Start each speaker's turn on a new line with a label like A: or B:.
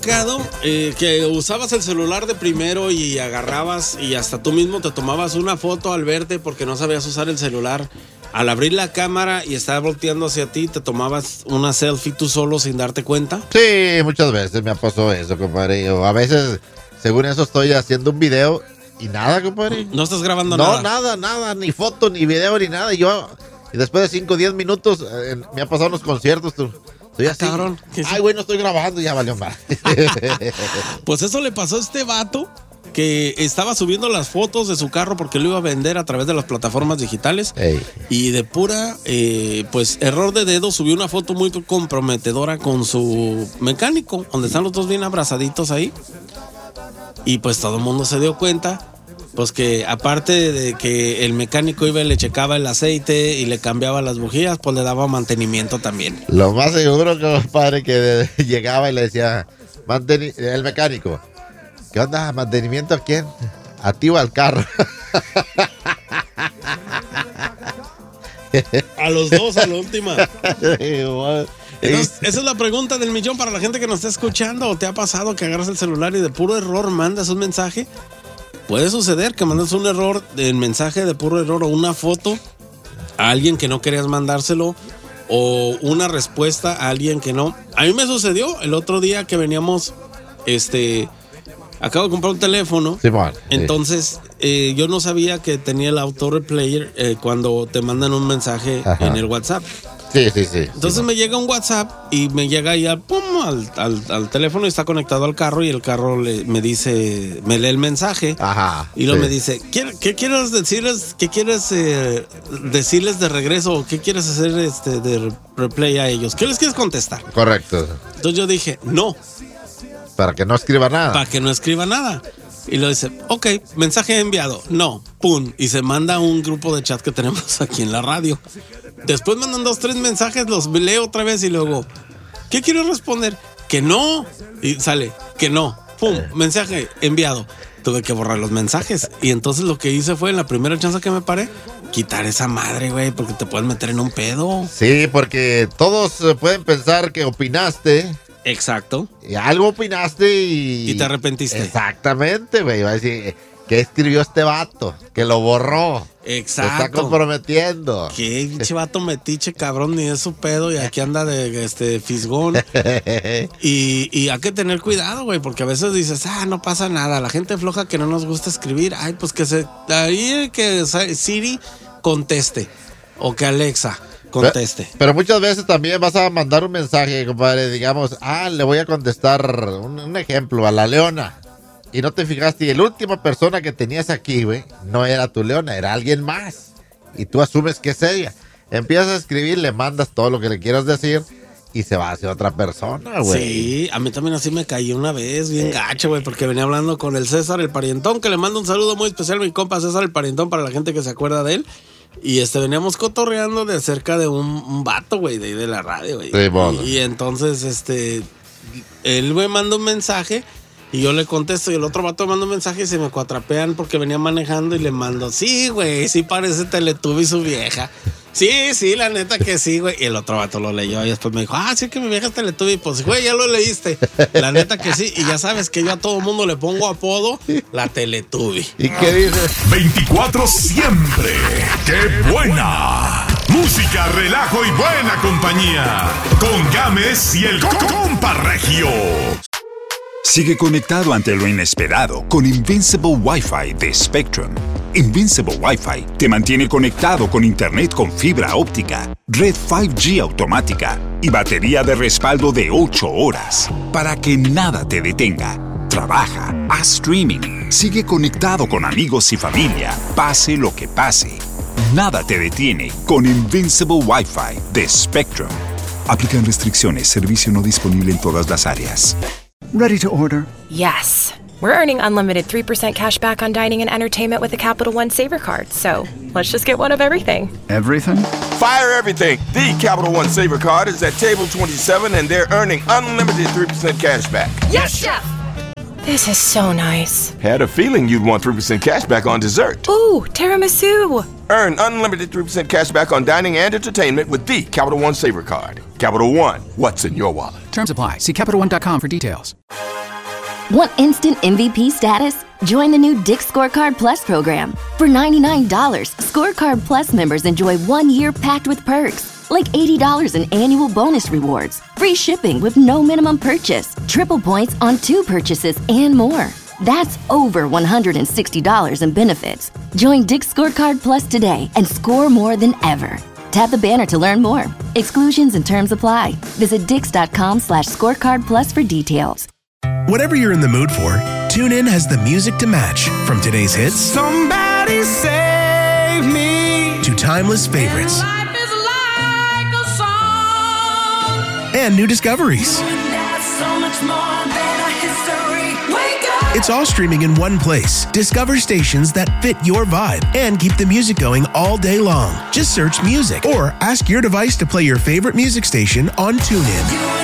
A: Que usabas el celular de primero y agarrabas y hasta tú mismo te tomabas una foto al verte porque no sabías usar el celular. Al abrir la cámara y estar volteando hacia ti, te tomabas una selfie tú solo sin darte cuenta.
B: Sí, muchas veces me ha pasado eso, compadre. O a veces, según eso, estoy haciendo un video y nada, compadre.
A: ¿No estás grabando nada?
B: No, nada, ni foto, ni video, ni nada. Y después de 5 o 10 minutos, me ha pasado en los conciertos, tú. Estoy así.
A: Cabrón.
B: Ay, güey, no estoy grabando, ya valió mal.
A: Pues eso le pasó a este vato que estaba subiendo las fotos de su carro porque lo iba a vender a través de las plataformas digitales.
B: Ey.
A: Y de pura, pues, error de dedo, subió una foto muy comprometedora con su mecánico, donde están los dos bien abrazaditos ahí. Y pues todo el mundo se dio cuenta. Pues que aparte de que el mecánico iba y le checaba el aceite y le cambiaba las bujías, pues le daba mantenimiento también.
B: Lo más seguro, compadre, que llegaba y le decía, el mecánico, ¿qué onda? ¿Mantenimiento a quién? A ti o al carro.
A: A los dos, a la última. Entonces, esa es la pregunta del millón para la gente que nos está escuchando. ¿O te ha pasado que agarras el celular y de puro error mandas un mensaje? Puede suceder que mandas un error, el mensaje de puro error o una foto a alguien que no querías mandárselo o una respuesta a alguien que no. A mí me sucedió el otro día que veníamos, acabo de comprar un teléfono.
B: Sí, man,
A: entonces yo no sabía que tenía el auto-replayer cuando te mandan un mensaje en el WhatsApp.
B: Sí.
A: Entonces me llega un WhatsApp y me llega ahí al teléfono y está conectado al carro y el carro me dice, me lee el mensaje.
B: Ajá.
A: Y luego me dice, ¿qué quieres decirles? ¿Qué quieres decirles de regreso? ¿Qué quieres hacer de replay a ellos? ¿Qué les quieres contestar?
B: Correcto.
A: Entonces yo dije, no.
B: Para que no escriba nada.
A: Para que no escriba nada. Y lo dice, ok, mensaje enviado. No, pum. Y se manda a un grupo de chat que tenemos aquí en la radio. Después mandan 2, 3 mensajes, los leo otra vez y luego, ¿qué quiero responder? Que no. Y sale, que no. Pum, mensaje enviado. Tuve que borrar los mensajes. Y entonces lo que hice fue, en la primera chance que me paré, quitar esa madre, güey, porque te puedes meter en un pedo.
B: Sí, porque todos pueden pensar que opinaste.
A: Exacto.
B: Y algo opinaste y
A: te arrepentiste.
B: Exactamente, güey. Va a decir, ¿qué escribió este vato? Que lo borró.
A: Exacto.
B: Se está comprometiendo.
A: Qué pinche vato metiche, cabrón, ni es su pedo. Y aquí anda de fisgón. y hay que tener cuidado, güey, porque a veces dices, no pasa nada. La gente floja que no nos gusta escribir. Ay, pues que Siri conteste. O que Alexa conteste.
B: Pero muchas veces también vas a mandar un mensaje, compadre, digamos, le voy a contestar un ejemplo a la Leona. Y no te fijaste, y la última persona que tenías aquí, güey, no era tu Leona, era alguien más. Y tú asumes que es ella. Empiezas a escribir, le mandas todo lo que le quieras decir y se va hacia otra persona, güey.
A: Sí, a mí también así me caí una vez, bien gacho, güey, porque venía hablando con el César el Parientón, que le mando un saludo muy especial a mi compa César el Parientón para la gente que se acuerda de él. Y veníamos cotorreando de acerca de un vato, güey, de la radio, güey.
B: Sí, bueno.
A: Y entonces, él me manda un mensaje y yo le contesto y el otro vato me manda un mensaje y se me cuatrapean porque venía manejando y le mando, sí, güey, sí parece Teletubby su vieja. Sí, la neta que sí, güey. Y el otro vato lo leyó y después me dijo, sí que mi vieja es Teletubby. Pues, güey, ya lo leíste. La neta que sí. Y ya sabes que yo a todo mundo le pongo apodo la Teletubby.
B: ¿Y qué dices?
C: 24 siempre. ¡Qué buena! Música, relajo y buena compañía. Con Gámez y el compa Regio.
D: Sigue conectado ante lo inesperado con Invincible Wi-Fi de Spectrum. Invincible Wi-Fi te mantiene conectado con internet con fibra óptica, red 5G automática y batería de respaldo de 8 horas para que nada te detenga. Trabaja, haz streaming, sigue conectado con amigos y familia, pase lo que pase. Nada te detiene con Invincible Wi-Fi de Spectrum. Aplican restricciones, servicio no disponible en todas las áreas.
E: Ready to order?
F: Yes. We're earning unlimited 3% cash back on dining and entertainment with a Capital One Saver card. So let's just get one of everything.
E: Everything?
G: Fire everything. The Capital One Saver card is at table 27 and they're earning unlimited 3% cash back.
F: Yes, Chef! This is so nice.
G: Had a feeling you'd want 3% cash back on dessert.
F: Ooh, tiramisu.
G: Earn unlimited 3% cash back on dining and entertainment with the Capital One Savor Card. Capital One, what's in your wallet?
E: Terms apply. See CapitalOne.com for details.
H: Want instant MVP status? Join the new Dick's Scorecard Plus program. For $99, Scorecard Plus members enjoy 1 year packed with perks, like $80 in annual bonus rewards, free shipping with no minimum purchase, triple points on 2 purchases, and more. That's over $160 in benefits. Join Dick's Scorecard Plus today and score more than ever. Tap the banner to learn more. Exclusions and terms apply. Visit dix.com/scorecard plus for details.
I: Whatever you're in the mood for, TuneIn has the music to match. From today's hits,
J: Somebody Save Me,
I: to timeless favorites.
J: Life is like a song.
I: And new discoveries.
J: That's so much more than a history. Wake up.
I: It's all streaming in one place. Discover stations that fit your vibe and keep the music going all day long. Just search music or ask your device to play your favorite music station on TuneIn.